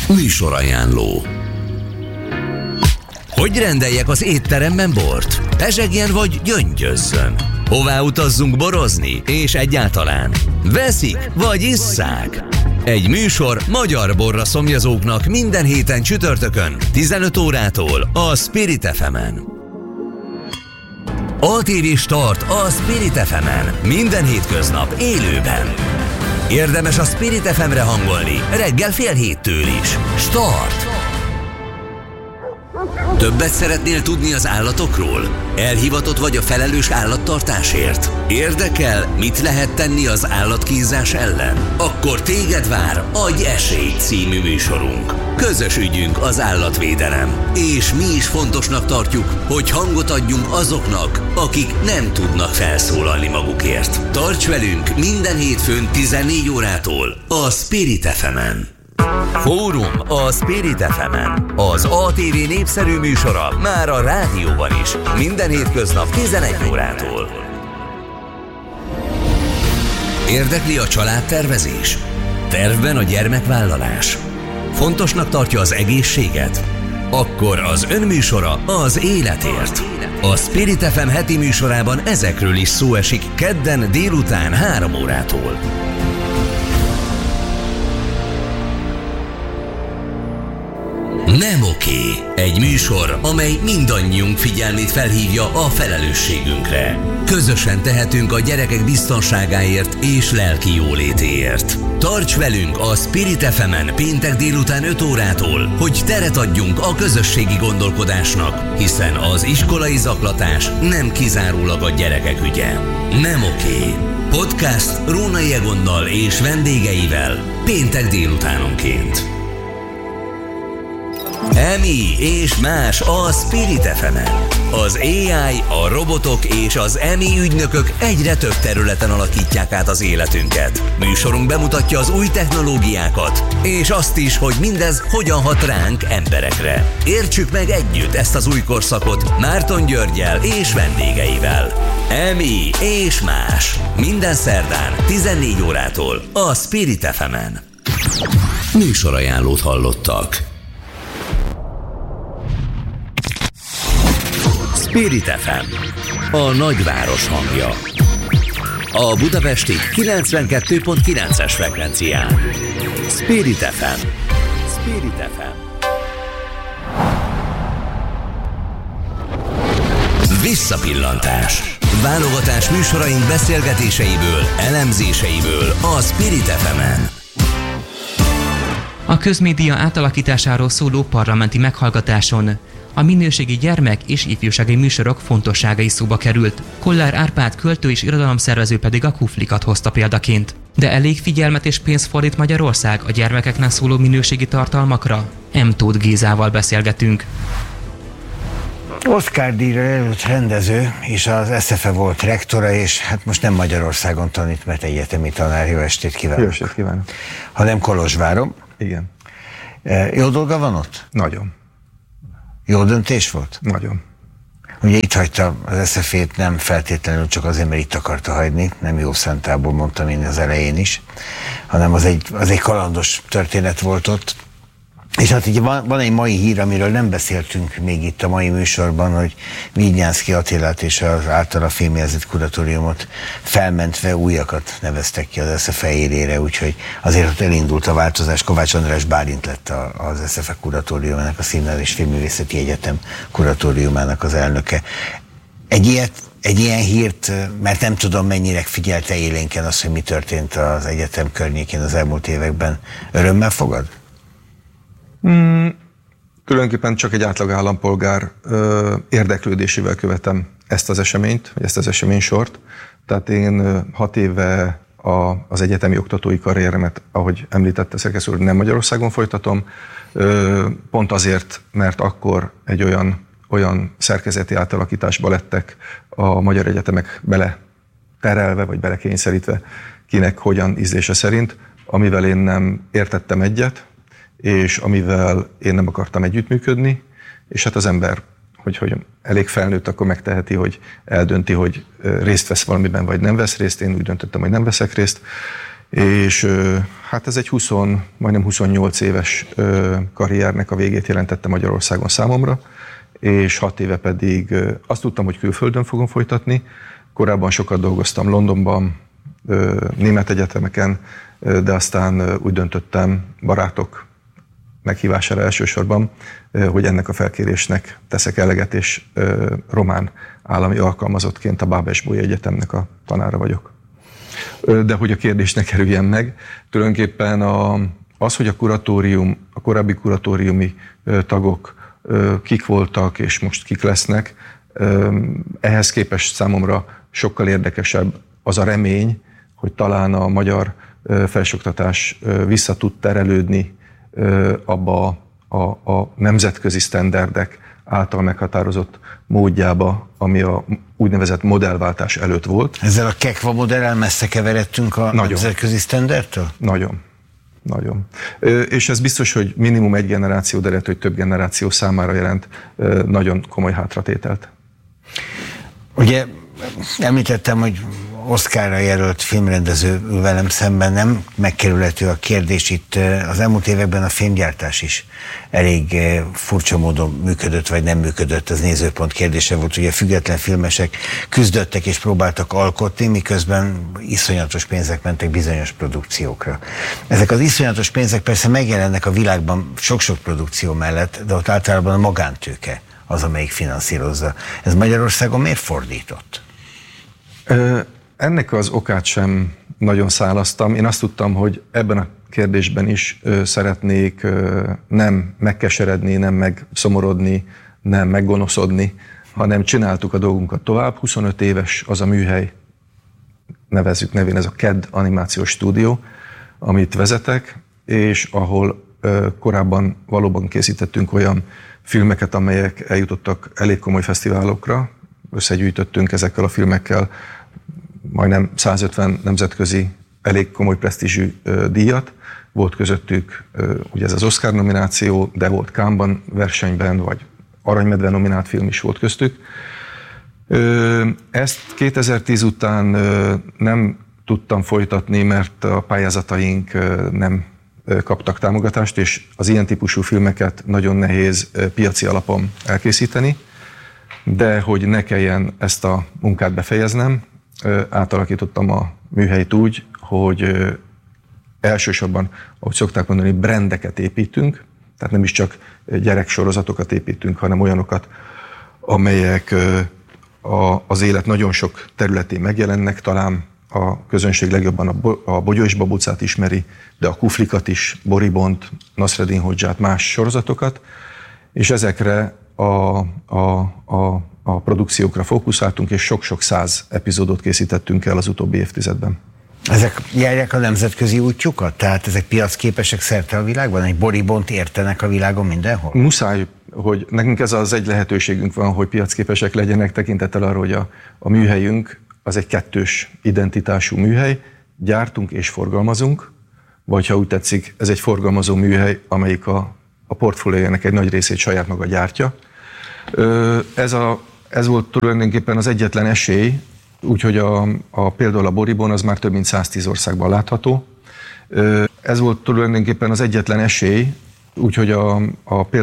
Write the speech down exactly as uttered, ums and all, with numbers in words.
Műsorajánló. Hogy rendeljek az étteremben bort? Pezsegjen vagy gyöngyözzön? Hová utazzunk borozni? És egyáltalán veszik vagy isszák? Egy műsor magyar borra szomjazóknak minden héten csütörtökön tizenöt órától a Spirit ef emen. á té vé Start a Spirit ef emen minden hétköznap élőben. Érdemes a Spirit ef emre hangolni reggel fél héttől is. Start! Többet szeretnél tudni az állatokról? Elhivatott vagy a felelős állattartásért? Érdekel, mit lehet tenni az állatkínzás ellen? Akkor téged vár Adj esélyt című műsorunk. Közös ügyünk az állatvédelem. És mi is fontosnak tartjuk, hogy hangot adjunk azoknak, akik nem tudnak felszólalni magukért. Tarts velünk minden hétfőn tizennégy órától a Spirit ef emen. Fórum a Spirit ef emen. Az á té vé népszerű műsora már a rádióban is. Minden hétköznap tizenegy órától. Érdekli a családtervezés? Tervben a gyermekvállalás? Fontosnak tartja az egészséget? Akkor az önműsora az életért. A Spirit ef em heti műsorában ezekről is szó esik kedden délután három órától. Nem oké. Egy műsor, amely mindannyiunk figyelmét felhívja a felelősségünkre. Közösen tehetünk a gyerekek biztonságáért és lelki jólétéért. Tarts velünk a Spirit ef emen péntek délután öt órától, hogy teret adjunk a közösségi gondolkodásnak, hiszen az iskolai zaklatás nem kizárólag a gyerekek ügye. Nem oké. Podcast Rónai Egonnal és vendégeivel péntek délutánonként. Emi és más a Spirit ef emen. Az á i, a robotok és az Emi ügynökök egyre több területen alakítják át az életünket. Műsorunk bemutatja az új technológiákat, és azt is, hogy mindez hogyan hat ránk emberekre. Értsük meg együtt ezt az új korszakot Márton Györggyel és vendégeivel. Emi és más. Minden szerdán tizennégy órától a Spirit ef emen. Műsorajánlót hallottak. Spirit ef em, a nagyváros hangja. A budapesti kilencvenkettő pont kilences frekvencián. Spirit ef em. Spirit ef em. Visszapillantás. Válogatás műsoraink beszélgetéseiből, elemzéseiből a Spirit ef emen. A közmédia átalakításáról szóló parlamenti meghallgatáson a minőségi gyermek- és ifjúsági műsorok fontossága is szóba került. Kollár Árpád költő és irodalomszervező pedig a kuflikat hozta példaként. De elég figyelmet és pénzt fordít Magyarország a gyermekeknek szóló minőségi tartalmakra? M. Tóth Gézával beszélgetünk. Oscar-díjra jelölt rendező, és az es ef e volt rektora, és hát most nem Magyarországon tanít, mert egyetemi tanár. Jó estét kívánok! Jó estét kívánok! Hanem Kolozsváron. Igen. Jó dolga van ott? Nagyon. Jó döntés volt? Nagyon. Ugye itt hagyta az es ef é-t nem feltétlenül csak azért, mert itt akarta hagyni, nem jó szántából mondtam én az elején is, hanem az egy, az egy kalandos történet volt ott. És hát ugye van, van egy mai hír, amiről nem beszéltünk még itt a mai műsorban, hogy Vignyánszky Attilát és az általa fémjelzett kuratóriumot felmentve újakat neveztek ki az es ef e élére, úgyhogy azért ott elindult a változás. Kovács András Bálint lett a, az es ef e kuratóriumának, a Színház és Filmművészeti Egyetem kuratóriumának az elnöke. Egy ilyet, egy ilyen hírt, mert nem tudom mennyire figyelte élénken azt, hogy mi történt az egyetem környékén az elmúlt években, örömmel fogad? Hmm, különképpen csak egy átlag állampolgár ö, érdeklődésével követem ezt az eseményt, vagy ezt az eseménysort. Tehát én ö, hat éve a, az egyetemi oktatói karrieremet, ahogy említette szerkesztő úr, nem Magyarországon folytatom, ö, pont azért, mert akkor egy olyan, olyan szerkezeti átalakításba lettek a magyar egyetemek bele terelve, vagy belekényszerítve, kinek hogyan ízlése szerint, amivel én nem értettem egyet, és amivel én nem akartam együttműködni, és hát az ember, hogy, hogy elég felnőtt, akkor megteheti, hogy eldönti, hogy részt vesz valamiben, vagy nem vesz részt. Én úgy döntöttem, hogy nem veszek részt, És hát ez egy húsz, majdnem huszonnyolc éves karriernek a végét jelentette Magyarországon számomra, és hat éve pedig azt tudtam, hogy külföldön fogom folytatni. Korábban sokat dolgoztam Londonban, német egyetemeken, de aztán úgy döntöttem barátok meghívására elsősorban, hogy ennek a felkérésnek teszek eleget, és román állami alkalmazottként a Bábes-Bolyai Egyetemnek a tanára vagyok. De hogy a kérdés ne kerüljen meg, tulajdonképpen a, az, hogy a kuratórium, a korábbi kuratóriumi tagok kik voltak és most kik lesznek, ehhez képest számomra sokkal érdekesebb az a remény, hogy talán a magyar felsőoktatás vissza tud terelődni abba a, a nemzetközi sztenderdek által meghatározott módjába, ami a úgynevezett modellváltás előtt volt. Ezzel a Kekva modellel messze keveredtünk a Nagyon. nemzetközi sztenderdtől? Nagyon. Nagyon. És ez biztos, hogy minimum egy generáció, de lehet, hogy több generáció számára jelent nagyon komoly hátratételt. Ugye említettem, hogy Oscarra jelölt filmrendező ül velem szemben, nem megkerülhető a kérdés. Itt az elmúlt években a filmgyártás is elég furcsa módon működött, vagy nem működött, az nézőpont kérdése volt. Ugye független filmesek küzdöttek és próbáltak alkotni, miközben iszonyatos pénzek mentek bizonyos produkciókra. Ezek az iszonyatos pénzek persze megjelennek a világban sok-sok produkció mellett, de ott általában a magántőke az, amelyik finanszírozza. Ez Magyarországon miért fordított? Ö, ennek az okát sem nagyon szálaztam. Én azt tudtam, hogy ebben a kérdésben is ö, szeretnék ö, nem megkeseredni, nem megszomorodni, nem meggonoszodni, hanem csináltuk a dolgunkat tovább. huszonöt éves az a műhely, nevezzük nevén, ez a ká e dé animációs stúdió, amit vezetek, és ahol ö, korábban valóban készítettünk olyan filmeket, amelyek eljutottak elég komoly fesztiválokra. Összegyűjtöttünk ezekkel a filmekkel majdnem százötven nemzetközi, elég komoly presztízsű díjat. Volt közöttük ugye ez az Oscar nomináció, de volt Cannes-ban versenyben, vagy Aranymedve nominált film is volt köztük. Ezt kétezer-tíz után nem tudtam folytatni, mert a pályázataink nem kaptak támogatást, és az ilyen típusú filmeket nagyon nehéz piaci alapon elkészíteni, de hogy ne kelljen ezt a munkát befejeznem, átalakítottam a műhelyt úgy, hogy elsősorban, ahogy szokták mondani, brandeket építünk, tehát nem is csak gyereksorozatokat építünk, hanem olyanokat, amelyek az élet nagyon sok területén megjelennek, talán a közönség legjobban a Bogyó és Babucát ismeri, de a Kuflikat is, Boribont, Nasreddin Hodzsát, más sorozatokat, és ezekre a, a, a, a produkciókra fókuszáltunk, és sok-sok száz epizódot készítettünk el az utóbbi évtizedben. Ezek járják a nemzetközi útjukat? Tehát ezek piacképesek szerte a világban? Egy Boribont értenek a világon mindenhol? Muszáj, hogy nekünk ez az egy lehetőségünk van, hogy piacképesek legyenek, tekintettel arra, hogy a, a műhelyünk az egy kettős identitású műhely, gyártunk és forgalmazunk, vagy ha úgy tetszik, ez egy forgalmazó műhely, amelyik a, a portfóliójának egy nagy részét saját maga gyártja. Ez, a, ez volt tulajdonképpen az egyetlen esély, úgyhogy a, a, például a Boribon az már több mint száztíz országban látható. Ez volt tulajdonképpen az egyetlen esély, úgyhogy a, a